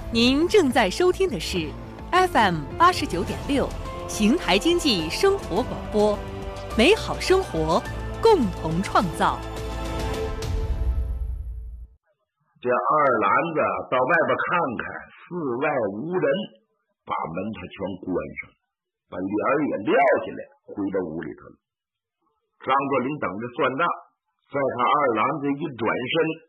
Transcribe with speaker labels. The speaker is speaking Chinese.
Speaker 1: 您正在收听的是 FM89.6邢台经济生活广播，美好生活，共同创造。
Speaker 2: 这二篮子到外边看看，四外无人，把门他全关上，把帘儿也撂下来，回到屋里头了。张作霖等着算账，在他二篮子一转身，